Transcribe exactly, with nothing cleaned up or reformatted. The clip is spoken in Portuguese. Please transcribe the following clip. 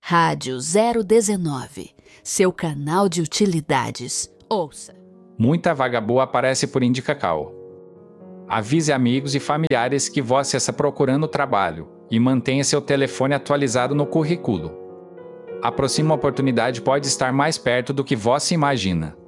Rádio zero dezenove, seu canal de utilidades. Ouça. Muita vaga boa aparece por Indicacal. Avise amigos e familiares que você está procurando trabalho e mantenha seu telefone atualizado no currículo. A próxima oportunidade pode estar mais perto do que você imagina.